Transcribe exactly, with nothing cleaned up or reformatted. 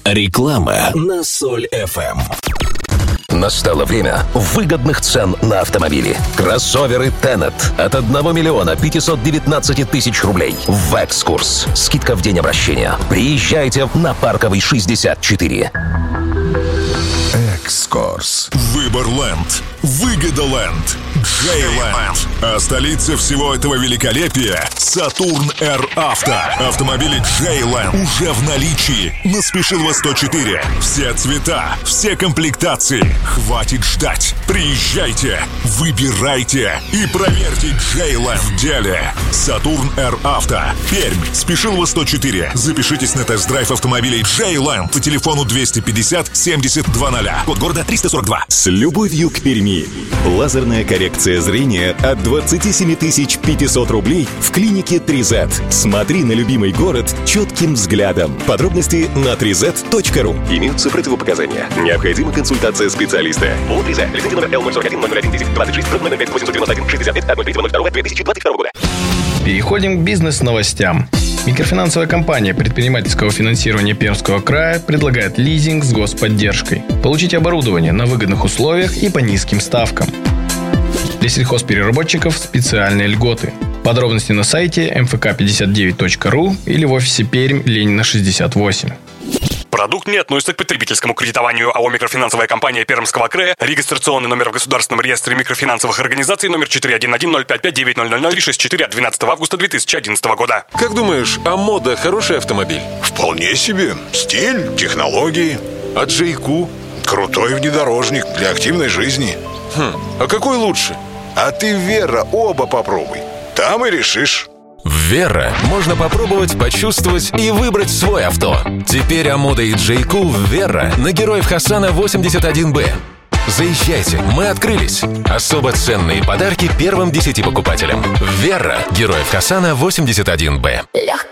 Реклама на Соль эф эм. Настало время выгодных цен на автомобили. Кроссоверы Tenet от одного миллиона пятисот девятнадцати тысяч рублей в «Экскурс». Скидка в день обращения. Приезжайте на Парковый шестьдесят четыре. «Экскурс». Выборленд. Выгодоленд. Джейленд. А столица всего этого великолепия — Сатурн Р Авто. Автомобили Джейленд уже в наличии на Спешилова сто четыре. Все цвета, все комплектации. Хватит ждать. Приезжайте, выбирайте и проверьте Джейленд в деле. Сатурн Р Авто. Пермь. Спешилова сто четыре. Запишитесь на тест-драйв автомобилей Джейленд по телефону двести пятьдесят семьдесят двадцать. Код города триста сорок два. С любовью к Перми. Лазерная коррекция зрения от двадцать семь тысяч пятьсот рублей в клинике три зет. Смотри на любимый город четким взглядом. Подробности на три зет точка ру. Имеются противопоказания. Необходима консультация специалиста. ООО три зет. Лицензия номер эл ноль сорок один ноль ноль один десять двадцать шесть номер пять восемьсот девяносто один шестьдесят пять ноль три ноль два две тысячи двадцать второго года. Переходим к бизнес-новостям. Микрофинансовая компания предпринимательского финансирования Пермского края предлагает лизинг с господдержкой. Получите оборудование на выгодных условиях и по низким ставкам. Для сельхозпереработчиков специальные льготы. Подробности на сайте эм эф ка пятьдесят девять точка ру или в офисе Пермь, Ленина шестьдесят восемь. Продукт не относится к потребительскому кредитованию. АО «Микрофинансовая компания Пермского края». Регистрационный номер в Государственном реестре микрофинансовых организаций номер четыре один один ноль пять пять девять ноль ноль ноль три шесть четыре от двенадцатого августа две тысячи одиннадцатого года. Как думаешь, а мода хороший автомобиль? Вполне себе. Стиль, технологии. А Джейку? Крутой внедорожник для активной жизни. Хм, а какой лучше? А ты, Вера, оба попробуй. Там и решишь. В Верра можно попробовать, почувствовать и выбрать свой авто. Теперь Амода и Джейку в Верра на Героев Хасана восемьдесят один бэ. Заезжайте, мы открылись. Особо ценные подарки первым десяти покупателям. Верра, Героев Хасана восемьдесят один бэ. Легко.